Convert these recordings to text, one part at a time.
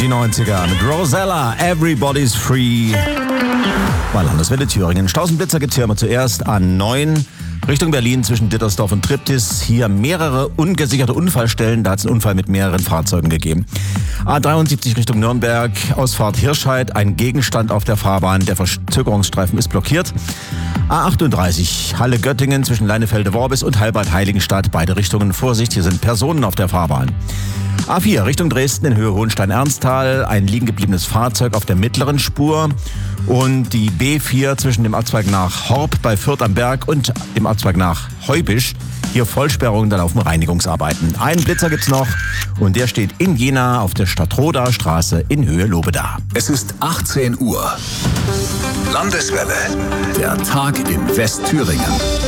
die 90er mit Rosella, Everybody's Free. Bei Landeswelle Thüringen. Stausenblitzer gibt es hier immer zuerst A9 Richtung Berlin zwischen Dittersdorf und Triptis. Hier mehrere ungesicherte Unfallstellen. Da hat es einen Unfall mit mehreren Fahrzeugen gegeben. A73 Richtung Nürnberg, Ausfahrt Hirscheid. Ein Gegenstand auf der Fahrbahn. Der Verzögerungsstreifen ist blockiert. A38 Halle-Göttingen zwischen Leinefelde-Worbis und Halbad-Heiligenstadt. Beide Richtungen Vorsicht, hier sind Personen auf der Fahrbahn. A4 Richtung Dresden in Höhe Hohenstein-Ernsthal. Ein liegen gebliebenes Fahrzeug auf der mittleren Spur. Und die B4 zwischen dem Abzweig nach Horb bei Fürth am Berg und dem Abzweig nach Heubisch. Hier Vollsperrung, da laufen Reinigungsarbeiten. Einen Blitzer gibt's noch und der steht in Jena auf der Stadtroder Straße in Höhe Lobeda. Es ist 18 Uhr. Landeswelle. Der Tag in Westthüringen.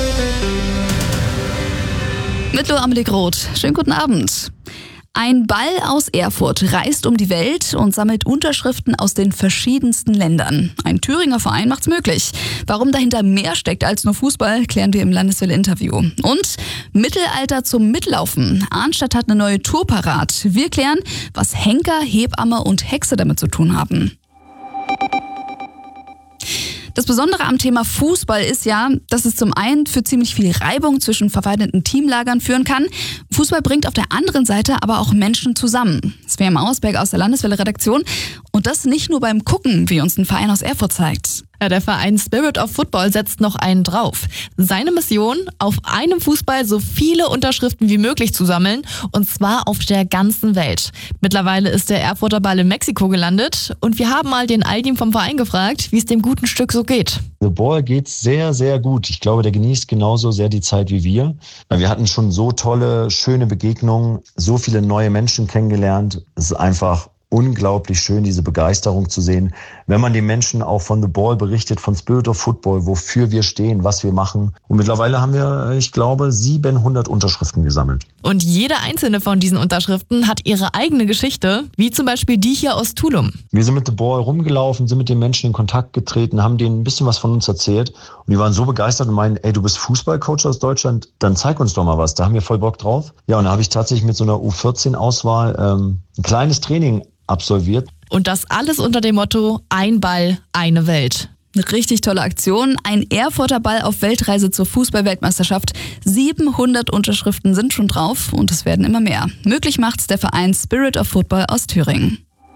Mit Lo Amelie Groth. Schönen guten Abend. Ein Ball aus Erfurt reist um die Welt und sammelt Unterschriften aus den verschiedensten Ländern. Ein Thüringer Verein macht's möglich. Warum dahinter mehr steckt als nur Fußball, klären wir im Landeswelle-Interview. Und Mittelalter zum Mitlaufen. Arnstadt hat eine neue Tour parat. Wir klären, was Henker, Hebamme und Hexe damit zu tun haben. Das Besondere am Thema Fußball ist ja, dass es zum einen für ziemlich viel Reibung zwischen verfeindeten Teamlagern führen kann. Fußball bringt auf der anderen Seite aber auch Menschen zusammen. Svea Mausberg aus der Landeswelle-Redaktion. Und das nicht nur beim Gucken, wie uns ein Verein aus Erfurt zeigt. Ja, der Verein Spirit of Football setzt noch einen drauf. Seine Mission, auf einem Fußball so viele Unterschriften wie möglich zu sammeln, und zwar auf der ganzen Welt. Mittlerweile ist der Erfurter Ball in Mexiko gelandet und wir haben mal den Aldim vom Verein gefragt, wie es dem guten Stück so geht. The Ball geht's sehr, sehr gut. Ich glaube, der genießt genauso sehr die Zeit wie wir. Wir hatten schon so tolle, schöne Begegnungen, so viele neue Menschen kennengelernt. Es ist einfach unglaublich schön, diese Begeisterung zu sehen, wenn man den Menschen auch von The Ball berichtet, von Spirit of Football, wofür wir stehen, was wir machen. Und mittlerweile haben wir, ich glaube, 700 Unterschriften gesammelt. Und jede einzelne von diesen Unterschriften hat ihre eigene Geschichte, wie zum Beispiel die hier aus Tulum. Wir sind mit The Ball rumgelaufen, sind mit den Menschen in Kontakt getreten, haben denen ein bisschen was von uns erzählt. Und die waren so begeistert und meinen, ey, du bist Fußballcoach aus Deutschland, dann zeig uns doch mal was. Da haben wir voll Bock drauf. Ja, und da habe ich tatsächlich mit so einer U14-Auswahl ein kleines Training absolviert. Und das alles unter dem Motto: Ein Ball, eine Welt. Eine richtig tolle Aktion. Ein Erfurter Ball auf Weltreise zur Fußball-Weltmeisterschaft. 700 Unterschriften sind schon drauf und es werden immer mehr. Möglich macht's der Verein Spirit of Football aus Thüringen.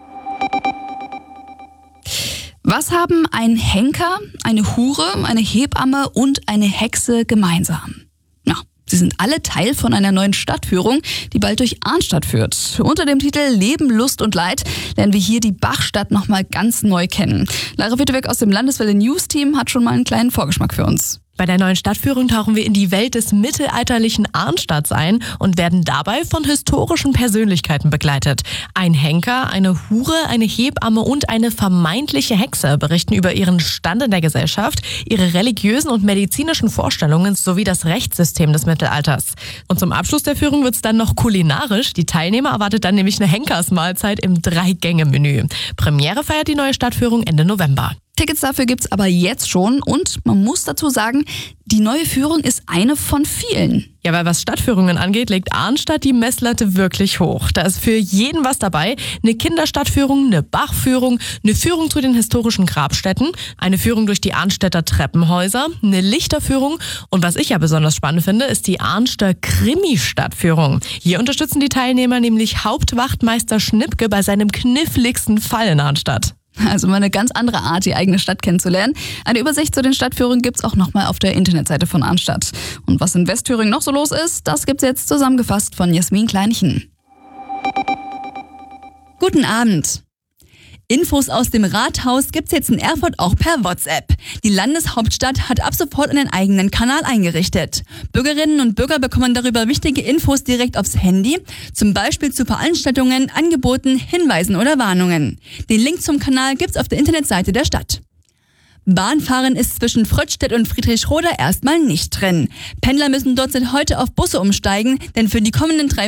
Was haben ein Henker, eine Hure, eine Hebamme und eine Hexe gemeinsam? Sie sind alle Teil von einer neuen Stadtführung, die bald durch Arnstadt führt. Unter dem Titel Leben, Lust und Leid lernen wir hier die Bachstadt nochmal ganz neu kennen. Lara Witteweg aus dem Landeswelle News Team hat schon mal einen kleinen Vorgeschmack für uns. Bei der neuen Stadtführung tauchen wir in die Welt des mittelalterlichen Arnstadts ein und werden dabei von historischen Persönlichkeiten begleitet. Ein Henker, eine Hure, eine Hebamme und eine vermeintliche Hexe berichten über ihren Stand in der Gesellschaft, ihre religiösen und medizinischen Vorstellungen sowie das Rechtssystem des Mittelalters. Und zum Abschluss der Führung wird's dann noch kulinarisch. Die Teilnehmer erwartet dann nämlich eine Henkersmahlzeit im 3-Gänge-Menü. Premiere feiert die neue Stadtführung Ende November. Tickets dafür gibt's aber jetzt schon und man muss dazu sagen, die neue Führung ist eine von vielen. Ja, weil was Stadtführungen angeht, legt Arnstadt die Messlatte wirklich hoch. Da ist für jeden was dabei. Eine Kinderstadtführung, eine Bachführung, eine Führung zu den historischen Grabstätten, eine Führung durch die Arnstädter Treppenhäuser, eine Lichterführung und was ich ja besonders spannend finde, ist die Arnster Krimi-Stadtführung. Hier unterstützen die Teilnehmer nämlich Hauptwachtmeister Schnippke bei seinem kniffligsten Fall in Arnstadt. Also mal eine ganz andere Art, die eigene Stadt kennenzulernen. Eine Übersicht zu den Stadtführungen gibt's auch nochmal auf der Internetseite von Arnstadt. Und was in Westthüringen noch so los ist, das gibt's jetzt zusammengefasst von Jasmin Kleinchen. Guten Abend. Infos aus dem Rathaus gibt's jetzt in Erfurt auch per WhatsApp. Die Landeshauptstadt hat ab sofort einen eigenen Kanal eingerichtet. Bürgerinnen und Bürger bekommen darüber wichtige Infos direkt aufs Handy, zum Beispiel zu Veranstaltungen, Angeboten, Hinweisen oder Warnungen. Den Link zum Kanal gibt's auf der Internetseite der Stadt. Bahnfahren ist zwischen Fröttstedt und Friedrichroda erstmal nicht drin. Pendler müssen dort seit heute auf Busse umsteigen, denn für die kommenden 3